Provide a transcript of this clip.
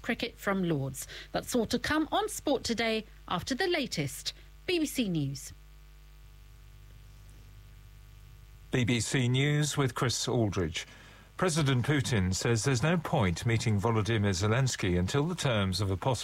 cricket from Lords. That's all to come on Sport Today after the latest BBC News. BBC News with Chris Aldridge. President Putin says there's no point meeting Volodymyr Zelensky until the terms of a possible